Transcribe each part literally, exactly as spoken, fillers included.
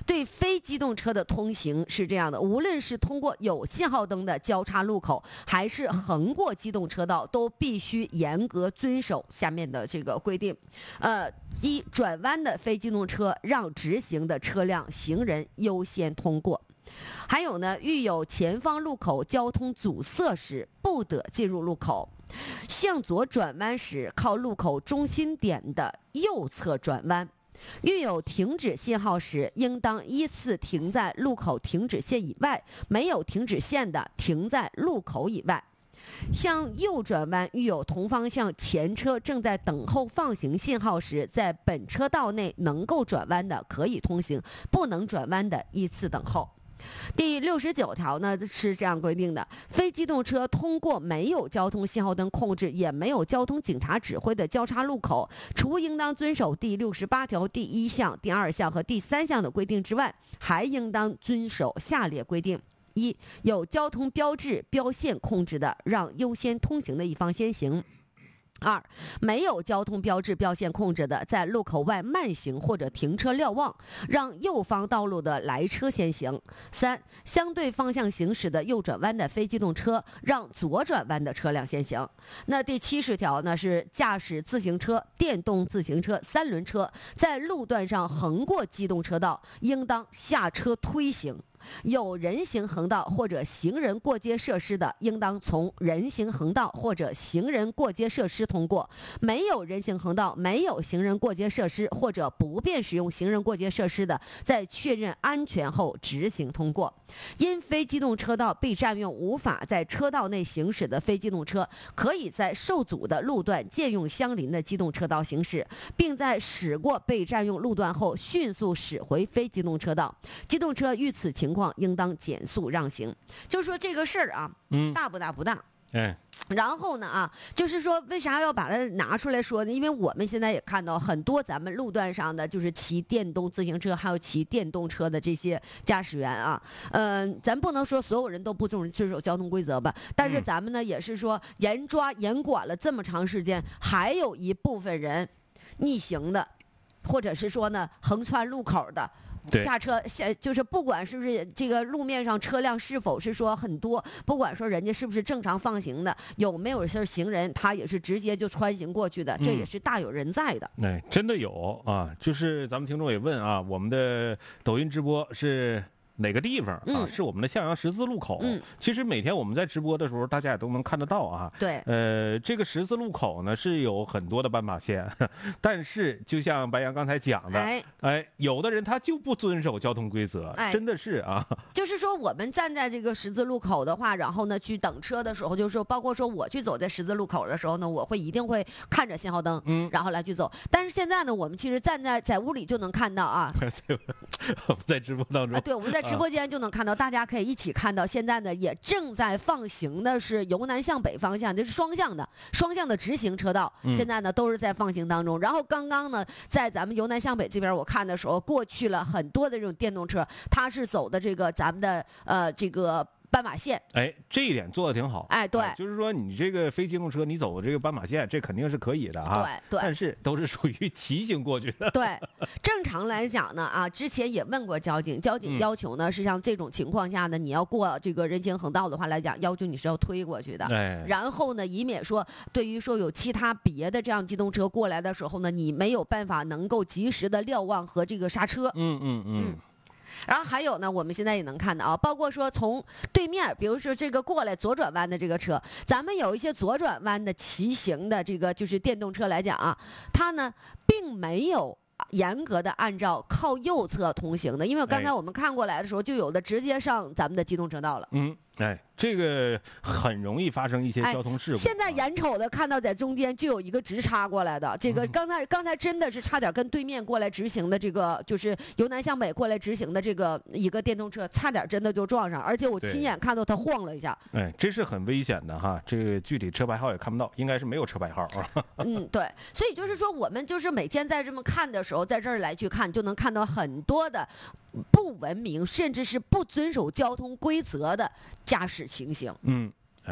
对非机动车的通行是这样的，无论是通过有信号灯的交叉路口，还是横过机动车道，都必须严格遵守下面的这个规定。呃，一，转弯的非机动车让直行的车辆、行人优先通过。还有呢，遇有前方路口交通阻塞时，不得进入路口。向左转弯时，靠路口中心点的右侧转弯。遇有停止信号时，应当依次停在路口停止线以外，没有停止线的停在路口以外。向右转弯，遇有同方向前车正在等候放行信号时，在本车道内能够转弯的可以通行，不能转弯的依次等候。第六十九条呢是这样规定的：非机动车通过没有交通信号灯控制，也没有交通警察指挥的交叉路口，除应当遵守第六十八条第一项、第二项和第三项的规定之外，还应当遵守下列规定：一、有交通标志、标线控制的，让优先通行的一方先行。二、没有交通标志标线控制的，在路口外慢行或者停车瞭望，让右方道路的来车先行。三、相对方向行驶的右转弯的非机动车，让左转弯的车辆先行。那第七十条呢是驾驶自行车、电动自行车、三轮车在路段上横过机动车道，应当下车推行。有人行横道或者行人过街设施的，应当从人行横道或者行人过街设施通过；没有人行横道、没有行人过街设施或者不便使用行人过街设施的，在确认安全后直行通过。因非机动车道被占用无法在车道内行驶的非机动车，可以在受阻的路段借用相邻的机动车道行驶，并在驶过被占用路段后迅速驶回非机动车道。机动车遇此情况应当减速让行。就说这个事儿啊， 嗯， 大不大不大。 哎， 然后呢啊，就是说为啥要把它拿出来说呢？因为我们现在也看到很多咱们路段上的就是骑电动自行车还有骑电动车的这些驾驶员啊，嗯、呃，咱不能说所有人都不遵遵守交通规则吧，但是咱们呢也是说严抓严管了这么长时间，还有一部分人逆行的，或者是说呢横穿路口的。下车下就是不管是不是这个路面上车辆是否是说很多，不管说人家是不是正常放行的，有没有是行人，他也是直接就穿行过去的，这也是大有人在的。 嗯、哎，真的有啊！就是咱们听众也问啊，我们的抖音直播是哪个地方啊？ 嗯、 是我们的向阳十字路口。 嗯， 其实每天我们在直播的时候，大家也都能看得到啊。 对。 呃，这个十字路口呢是有很多的斑马线，但是就像白杨刚才讲的， 哎， 哎，有的人他就不遵守交通规则， 哎、 真的是啊。 就是说我们站在这个十字路口的话，然后呢去等车的时候，就是说包括说我去走在十字路口的时候呢，我会一定会看着信号灯， 嗯， 然后来去走。但是现在呢，我们其实站在在屋里就能看到啊， 在直播当中， 啊，对，我们在直播间就能看到，啊、大家可以一起看到，现在呢也正在放行的是由南向北方向，就是双向的双向的直行车道， 嗯、 现在呢都是在放行当中。然后刚刚呢，在咱们由南向北这边，我看的时候，过去了很多的这种电动车，它是走的这个咱们的呃这个斑马线。 哎，这一点做的挺好。 哎，对、 啊，就是说你这个非机动车，你走这个斑马线，这肯定是可以的哈。 对对。 但是都是属于骑行过去的。 对，正常来讲呢，啊，之前也问过交警，交警要求呢、嗯、是像这种情况下呢，你要过这个人行横道的话来讲，要求你是要推过去的。 哎。 然后呢，以免说对于说有其他别的这样机动车过来的时候呢，你没有办法能够及时的瞭望和这个刹车。 嗯嗯嗯。嗯然后还有呢，我们现在也能看到啊，包括说从对面，比如说这个过来左转弯的这个车，咱们有一些左转弯的骑行的这个就是电动车来讲啊，它呢并没有严格的按照靠右侧通行的，因为刚才我们看过来的时候，就有的直接上咱们的机动车道了。 嗯。哎，这个很容易发生一些交通事故。 哎、现在眼瞅的看到在中间就有一个直插过来的，这个刚才、嗯、刚才真的是差点跟对面过来直行的这个，就是由南向北过来直行的这个一个电动车，差点真的就撞上，而且我亲眼看到它晃了一下。 哎，这是很危险的哈，这个具体车牌号也看不到，应该是没有车牌号。 嗯，对，所以就是说我们就是每天在这么看的时候，在这儿来去看，就能看到很多的不文明甚至是不遵守交通规则的驾驶情形。 嗯，哎，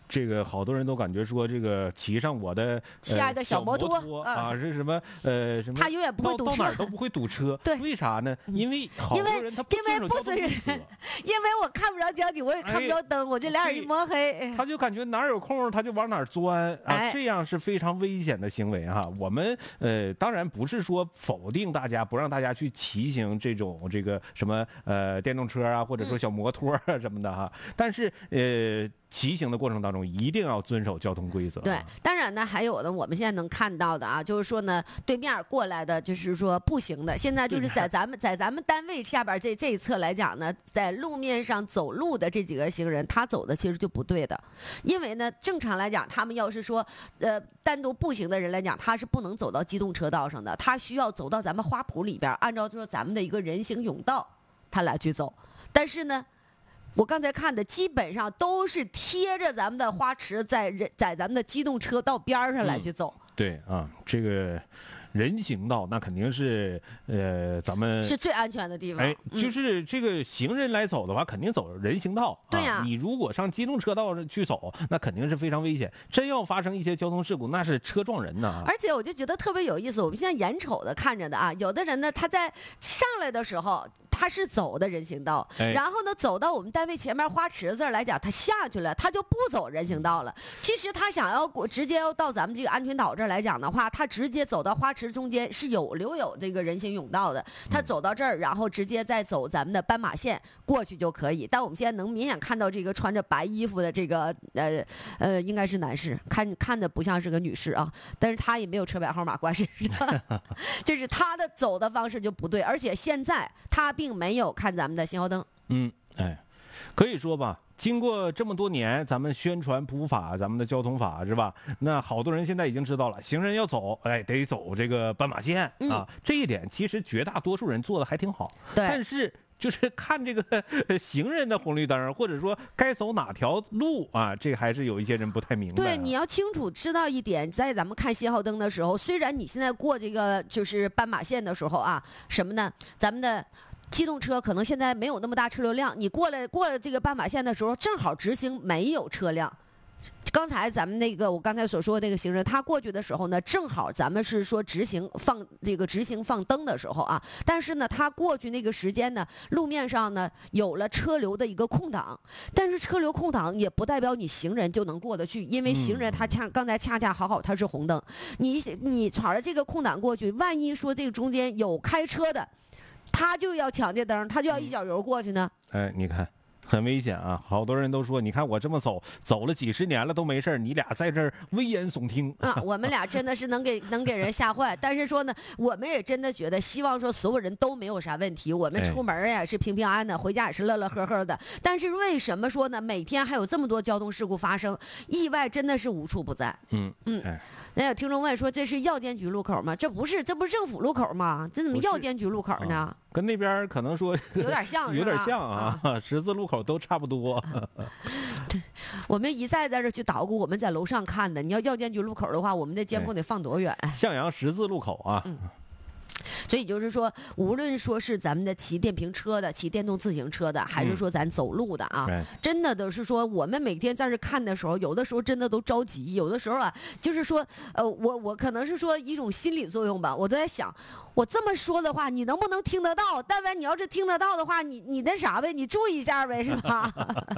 这个好多人都感觉说，这个骑上我的亲爱的小摩托托啊，是什么呃什么？ 他永远不会堵车， 到哪儿都不会堵车。 对， 为啥呢？因为好多人他因为不遵守，因为我看不着交警，我也看不着灯，我就两眼一摸黑。 他就感觉哪儿有空他就往哪儿钻啊，这样是非常危险的行为哈。我们呃当然不是说否定大家，不让大家去骑行这种这个什么呃电动车啊，或者说小摩托啊什么的哈，但是呃。骑行的过程当中一定要遵守交通规则。 对，当然呢，还有呢，我们现在能看到的啊，就是说呢，对面过来的，就是说步行的，现在就是在咱们在咱们单位下边这这一侧来讲呢，在路面上走路的这几个行人，他走的其实就不对的，因为呢，正常来讲，他们要是说呃单独步行的人来讲，他是不能走到机动车道上的，他需要走到咱们花圃里边，按照说咱们的一个人行甬道，他来去走，但是呢。我刚才看的基本上都是贴着咱们的花池，在人在咱们的机动车道边上来去走。 嗯、对啊，这个人行道那肯定是呃咱们是最安全的地方。 哎，就是这个行人来走的话，肯定走人行道。 对呀、 啊，你如果上机动车道上去走，那肯定是非常危险。真要发生一些交通事故，那是车撞人呐。 而且我就觉得特别有意思，我们现在眼瞅的看着的啊，有的人呢他在上来的时候。他是走的人行道， 哎、 然后呢，走到我们单位前面花池子来讲，他下去了，他就不走人行道了。其实他想要直接要到咱们这个安全岛这儿来讲的话，他直接走到花池中间是有留有这个人行甬道的，他走到这儿，然后直接再走咱们的斑马线过去就可以。但我们现在能明显看到这个穿着白衣服的这个呃呃，应该是男士，看看的不像是个女士啊，但是他也没有车牌号码挂身上，就是他的走的方式就不对，而且现在他并没有看咱们的信号灯。 嗯，哎，可以说吧，经过这么多年，咱们宣传普法，咱们的交通法是吧？那好多人现在已经知道了，行人要走，哎，得走这个斑马线、嗯、啊。这一点其实绝大多数人做的还挺好。 对， 但是就是看这个行人的红绿灯，或者说该走哪条路啊，这还是有一些人不太明白、啊。 对，你要清楚知道一点，在咱们看信号灯的时候，虽然你现在过这个就是斑马线的时候啊，什么呢？咱们的。机动车可能现在没有那么大车流量，你过来过了这个斑马线的时候，正好直行没有车辆。刚才咱们那个我刚才所说的那个行人，他过去的时候呢，正好咱们是说直行放这个直行放灯的时候啊，但是呢，他过去那个时间呢，路面上呢有了车流的一个空档，但是车流空档也不代表你行人就能过得去，因为行人他恰刚才恰恰好好他是红灯，你你闯了这个空档过去，万一说这个中间有开车的。他就要抢这灯，他就要一脚油过去呢。 哎，你看，很危险啊！好多人都说，你看我这么走，走了几十年了都没事，你俩在这儿危言耸听啊！我们俩真的是能给能给人吓坏，但是说呢，我们也真的觉得，希望说所有人都没有啥问题，我们出门呀是平平安安的，回家也是乐乐呵呵的。但是为什么说呢？每天还有这么多交通事故发生，意外真的是无处不在。 嗯嗯。 哎那有听众问说：“这是药监局路口吗？”这不是，这不是政府路口吗？这怎么药监局路口呢？ 啊、跟那边可能说有点像， 有点像啊，啊十字路口都差不多。 我们一再在这去捣鼓，我们在楼上看的。你要药监局路口的话，我们的监控得放多远？ 向阳十字路口啊。 嗯所以就是说，无论说是咱们的骑电瓶车的、骑电动自行车的，还是说咱走路的啊， 嗯、 真的都是说，我们每天在这看的时候，有的时候真的都着急，有的时候啊，就是说，呃，我我可能是说一种心理作用吧，我都在想，我这么说的话，你能不能听得到？但凡你要是听得到的话，你你那啥呗，你注意一下呗，是吧？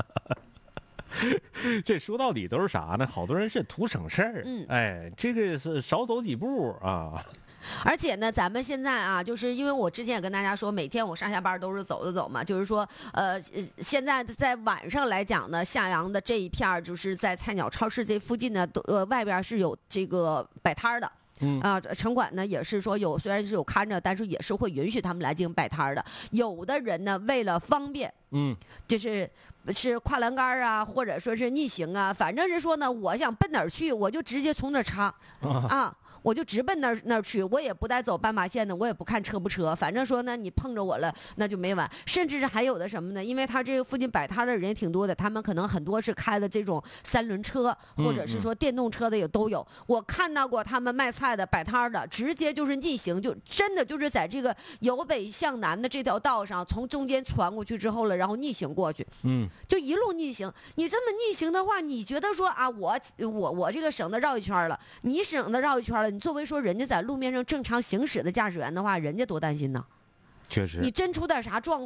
这说到底都是啥呢？好多人是图省事儿， 嗯， 哎，这个是少走几步啊。 而且呢，咱们现在啊，就是因为我之前也跟大家说，每天我上下班都是走着走嘛，就是说，呃，现在在晚上来讲呢，向阳的这一片儿，就是在菜鸟超市这附近呢，都呃外边是有这个摆摊的。 嗯啊，城管呢也是说有，虽然是有看着，但是也是会允许他们来进行摆摊的。有的人呢，为了方便， 嗯， 就是是跨栏杆啊，或者说是逆行啊，反正是说呢，我想奔哪儿去，我就直接从哪儿插啊。 我就直奔那儿那儿去，我也不带走斑马线的，我也不看车不车，反正说呢，你碰着我了那就没完。甚至是还有的什么呢？因为他这个附近摆摊的人也挺多的，他们可能很多是开的这种三轮车，或者是说电动车的也都有。嗯、我看到过他们卖菜的、摆摊的，直接就是逆行，就真的就是在这个由北向南的这条道上，从中间穿过去之后了，然后逆行过去， 嗯， 就一路逆行。你这么逆行的话，你觉得说啊，我我我这个省得绕一圈了，你省得绕一圈了，你作为说人家在路面上正常行驶的驾驶员的话，人家多担心呢。 确实， 你真出点啥状况。